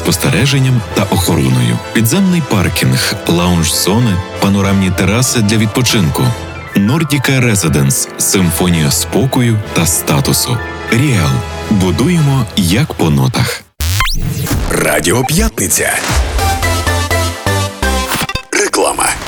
відеоспостереженням та охороною. Підземний паркінг, лаунж-зони, панорамні тераси для відпочинку. Nordica Residence – симфонія спокою та статусу. Ріал. Будуємо як по нотах. Радіо П'ятниця. Реклама.